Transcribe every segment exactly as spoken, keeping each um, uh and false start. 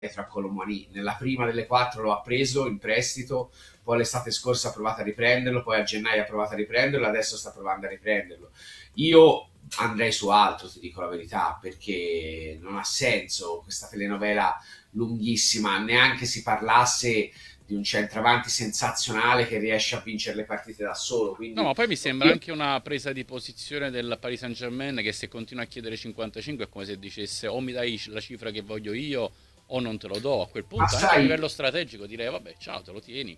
a Kolo Muani. Nella prima delle quattro lo ha preso in prestito, poi l'estate scorsa ha provato a riprenderlo, poi a gennaio ha provato a riprenderlo, adesso sta provando a riprenderlo. Io andrei su altro, ti dico la verità, perché non ha senso questa telenovela lunghissima, neanche si parlasse di un centravanti sensazionale che riesce a vincere le partite da solo. No, ma Quindi poi mi sembra io, anche una presa di posizione del Paris Saint-Germain che se continua a chiedere cinquantacinque è come se dicesse o mi dai la cifra che voglio io o non te lo do. A quel ma punto, anche a sai, livello strategico, direi vabbè, ciao, te lo tieni.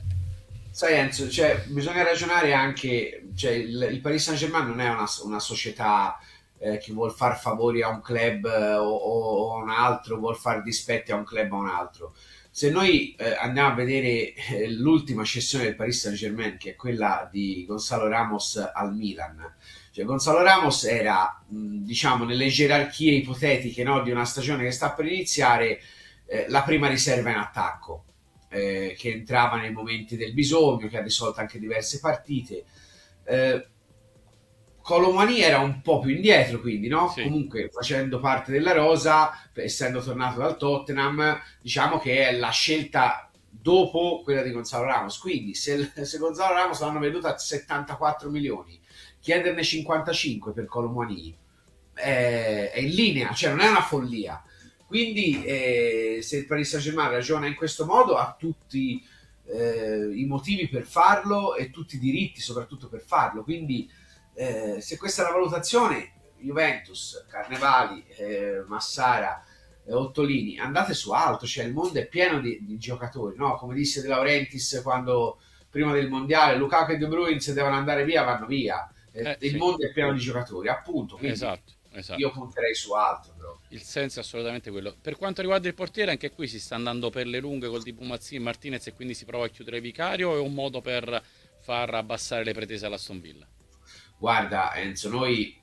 sai Enzo, cioè, bisogna ragionare anche, cioè, il, il Paris Saint-Germain non è una, una società eh, che vuol far favori a un club eh, o, o a un altro, vuol far dispetti a un club o a un altro. Se noi eh, andiamo a vedere eh, l'ultima cessione del Paris Saint-Germain, che è quella di Gonzalo Ramos al Milan, cioè Gonzalo Ramos era, mh, diciamo, nelle gerarchie ipotetiche, no, di una stagione che sta per iniziare, eh, la prima riserva in attacco, eh, che entrava nei momenti del bisogno, che ha risolto anche diverse partite. Eh, Colomani era un po' più indietro, quindi, no? Sì. Comunque facendo parte della rosa, essendo tornato dal Tottenham, diciamo che è la scelta dopo quella di Gonzalo Ramos. Quindi, se, se Gonzalo Ramos l'hanno venduto a settantaquattro milioni, chiederne cinquantacinque per Colomani è, è in linea, cioè non è una follia. Quindi, eh, se il Paris Saint-Germain ragiona in questo modo, ha tutti eh, i motivi per farlo e tutti i diritti, soprattutto per farlo. Quindi, eh, se questa è la valutazione, Juventus, Carnevali, eh, Massara, eh, Ottolini, andate su altro, cioè il mondo è pieno di, di giocatori, no? Come disse De Laurentiis quando prima del mondiale Lukaku e De Bruyne se devono andare via vanno via, eh, Eh, il sì. mondo è pieno di giocatori, appunto, quindi Esatto, io esatto. punterei su altro proprio. Il senso è assolutamente quello. Per quanto riguarda il portiere, anche qui si sta andando per le lunghe col Dibu Mazzi- Martinez e quindi si prova a chiudere Vicario o è un modo per far abbassare le pretese all'Aston Villa? Guarda Enzo, noi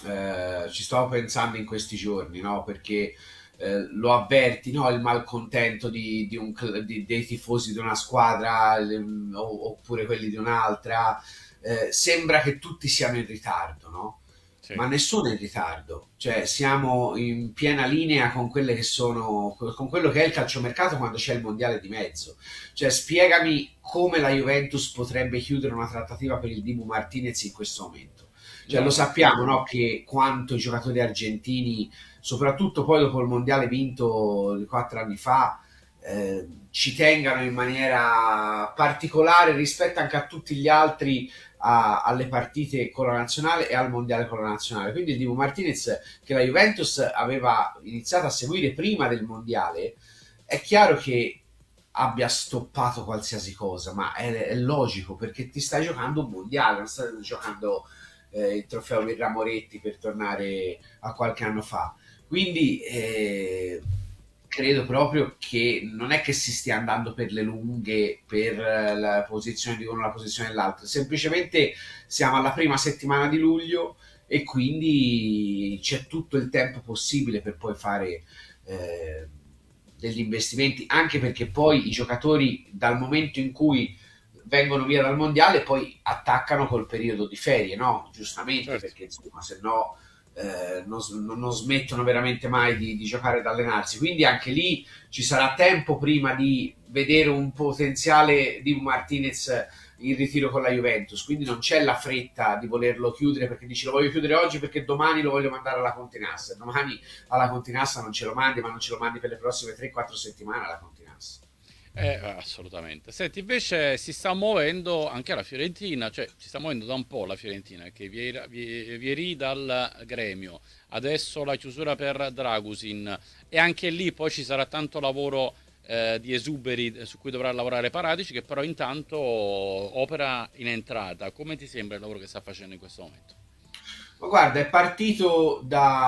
eh, ci stavo pensando in questi giorni, no? Perché eh, lo avverti, no? Il malcontento di, di un cl- di- dei tifosi di una squadra le- o- oppure quelli di un'altra. Eh, sembra che tutti siano in ritardo, no? Sì. Ma nessuno è in ritardo, cioè siamo in piena linea con quelle che sono con quello che è il calciomercato quando c'è il mondiale di mezzo. Cioè, spiegami come la Juventus potrebbe chiudere una trattativa per il Dibu Martinez in questo momento. Cioè, No, lo no. sappiamo, no? Che quanto i giocatori argentini, soprattutto poi dopo il mondiale vinto di quattro anni fa, eh, ci tengano in maniera particolare rispetto anche a tutti gli altri a, alle partite con la nazionale e al mondiale con la nazionale. Quindi il Dibu Martinez, che la Juventus aveva iniziato a seguire prima del mondiale, è chiaro che abbia stoppato qualsiasi cosa, ma è, è logico perché ti stai giocando un mondiale, non stai giocando eh, il trofeo Virra Moretti per tornare a qualche anno fa. Quindi eh, credo proprio che non è che si stia andando per le lunghe per eh, la posizione di uno e la posizione dell'altro, semplicemente siamo alla prima settimana di luglio e quindi c'è tutto il tempo possibile per poi fare eh, degli investimenti, anche perché poi i giocatori dal momento in cui vengono via dal mondiale poi attaccano col periodo di ferie, no? Giustamente, Certo. perché insomma se no eh, non, non, smettono veramente mai di, di giocare ed allenarsi. Quindi anche lì ci sarà tempo prima di vedere un potenziale di Martinez in ritiro con la Juventus. Quindi non c'è la fretta di volerlo chiudere perché dici lo voglio chiudere oggi perché domani lo voglio mandare alla Continassa. Domani alla Continassa non ce lo mandi, ma non ce lo mandi per le prossime tre quattro settimane alla Continassa. Eh, assolutamente. Senti, invece si sta muovendo anche la Fiorentina, cioè si sta muovendo da un po' la Fiorentina, che Vieri, Vieri dal Gremio, adesso la chiusura per Dragusin e anche lì poi ci sarà tanto lavoro eh, di esuberi su cui dovrà lavorare Paratici, che però intanto opera in entrata. Come ti sembra il lavoro che sta facendo in questo momento? Ma guarda, è partito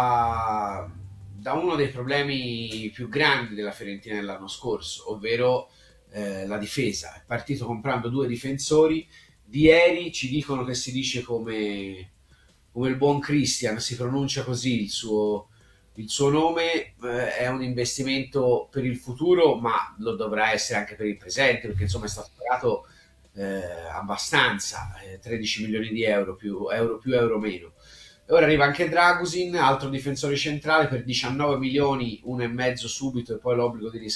da, da uno dei problemi più grandi della Fiorentina dell'anno scorso, ovvero eh, la difesa. È partito comprando due difensori. Di ieri ci dicono che si dice come, come il buon Christian, si pronuncia così il suo, il suo nome, eh, è un investimento per il futuro, ma lo dovrà essere anche per il presente, perché insomma è stato pagato eh, abbastanza, eh, tredici milioni di euro più euro più euro meno. E ora arriva anche Dragusin, altro difensore centrale per diciannove milioni, uno e mezzo subito e poi l'obbligo di